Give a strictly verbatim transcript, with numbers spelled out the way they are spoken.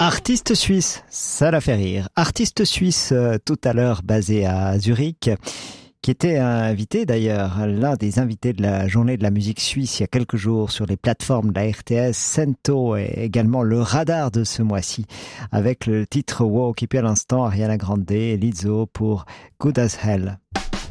Artiste suisse, ça l'a fait rire. Artiste suisse, euh, tout à l'heure basé à Zurich, qui était invité d'ailleurs, l'un des invités de la journée de la musique suisse il y a quelques jours sur les plateformes de la R T S, Sento est également le radar de ce mois-ci, avec le titre Walk, et puis à l'instant Ariana Grande et Lizzo pour Good as Hell.